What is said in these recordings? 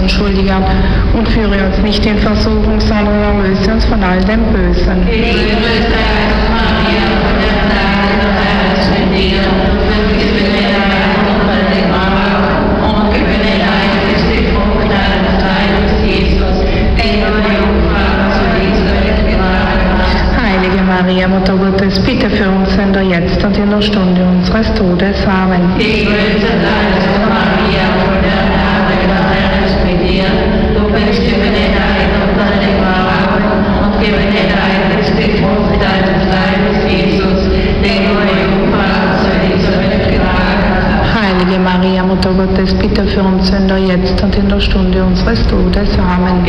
Unschuldiger. Und führe uns nicht in Versuchung, sondern erlöse uns von all dem Bösen. Heilige Maria, Mutter Gottes, bitte für uns Sünder jetzt und in der Stunde unseres Todes. Amen. Heilige Maria, Mutter Gottes, bitte für uns Sünder jetzt und in der Stunde unseres Todes. Amen.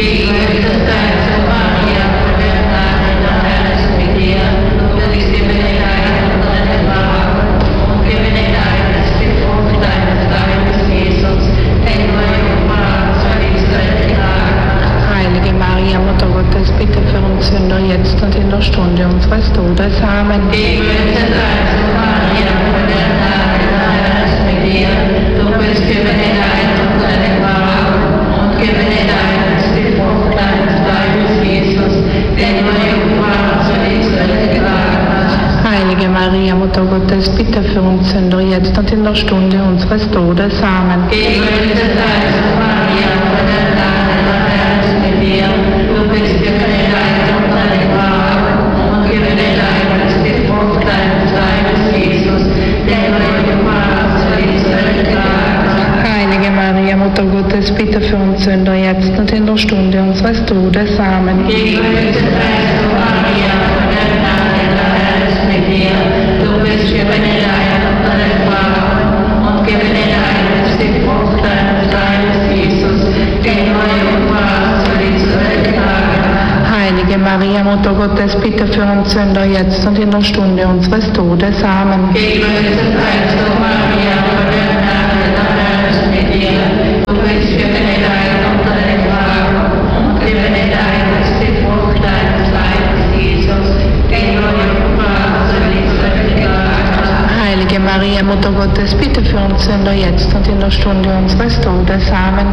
Heilige Maria, Mutter Gottes, bitte für uns Sünder jetzt und in der Stunde unseres Todes. Amen. Heilige Maria, Mutter Gottes, bitte für uns Sünder jetzt und in der Stunde unseres Todes. Amen. Heilige Maria, Mutter Gottes, bitte für uns Sünder jetzt und in der Stunde unseres Todes. Amen. Heilige Maria, Mutter Gottes, bitte für uns Sünder jetzt und in der Stunde unseres Todes. Amen. Heilige Maria, Mutter Gottes, bitte für uns Sünder jetzt und in der Stunde unseres Todes. Amen.